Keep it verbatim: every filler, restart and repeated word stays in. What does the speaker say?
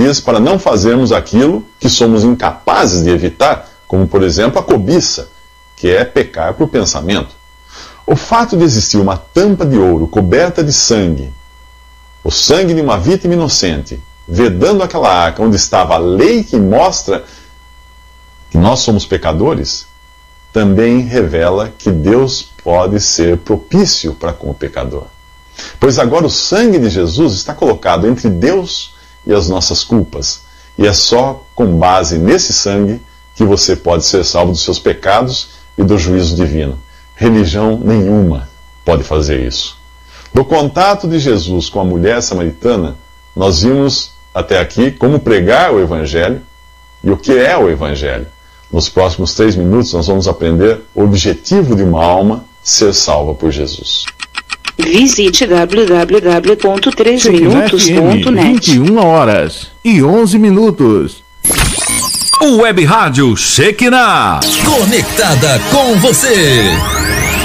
dias para não fazermos aquilo que somos incapazes de evitar, como, por exemplo, a cobiça, que é pecar por pensamento. O fato de existir uma tampa de ouro coberta de sangue, o sangue de uma vítima inocente, vedando aquela arca onde estava a lei que mostra que nós somos pecadores, também revela que Deus pode ser propício para com o pecador. Pois agora o sangue de Jesus está colocado entre Deus e as nossas culpas, e é só com base nesse sangue que você pode ser salvo dos seus pecados e do juízo divino. Religião nenhuma pode fazer isso. Do contato de Jesus com a mulher samaritana, nós vimos até aqui como pregar o Evangelho e o que é o Evangelho. Nos próximos três minutos nós vamos aprender o objetivo de uma alma ser salva por Jesus. Visite w w w ponto três minutos ponto net. vinte e uma horas e onze minutos. O Web Rádio Shekinah, conectada com você.